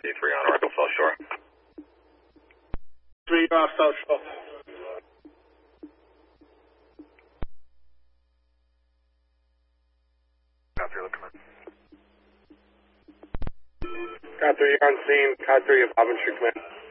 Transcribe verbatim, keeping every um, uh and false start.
three on Oracle South Shore. Three off South Shore. Car three, look, come in. Car three, you're on scene. Car three of Auburn Street, command.